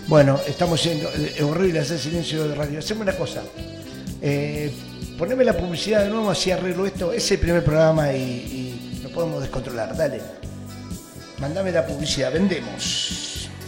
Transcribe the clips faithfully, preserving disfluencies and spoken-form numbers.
Bueno, estamos yendo. Es horrible hacer silencio de radio. Hacemos una cosa. Eh, poneme la publicidad de nuevo, así arreglo esto. Es el primer programa y, y lo podemos descontrolar. Dale. Mandame la publicidad. Vendemos.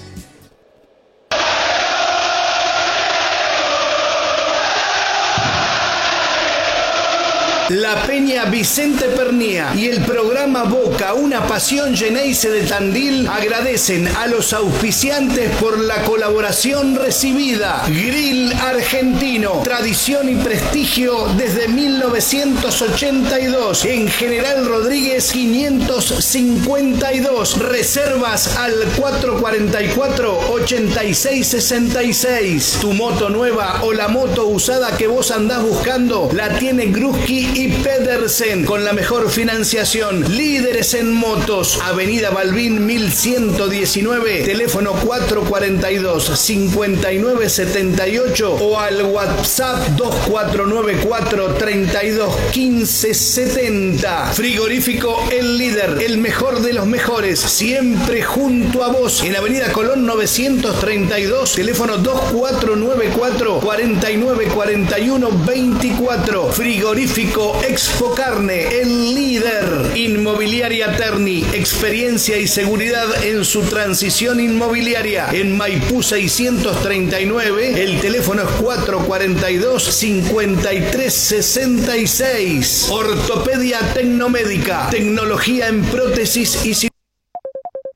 La Peña Vicente Pernía y el programa Boca, una pasión Geneise de Tandil agradecen a los auspiciantes por la colaboración recibida. Grill Argentino, tradición y prestigio desde mil novecientos ochenta y dos. En General Rodríguez quinientos cincuenta y dos. Reservas al cuatro cuatro cuatro, ocho seis seis seis. Tu moto nueva o la moto usada que vos andás buscando la tiene Gruski y Pedersen con la mejor financiación. Líderes en motos. Avenida Balbín mil ciento diecinueve. Teléfono cuatro cuatro dos, cinco nueve siete ocho o al WhatsApp dos cuatro nueve cuatro, tres dos uno cinco siete cero. Frigorífico El Líder. El mejor de los mejores. Siempre junto a vos. En Avenida Colón novecientos treinta y dos. Teléfono dos cuatro nueve cuatro, cuatro nueve cuatro uno, veinticuatro. Frigorífico Expo Carne, El Líder. Inmobiliaria Terni, experiencia y seguridad en su transición inmobiliaria. En Maipú seiscientos treinta y nueve, el teléfono es cuatro cuatro dos, cinco tres seis seis. Ortopedia Tecnomédica, tecnología en prótesis y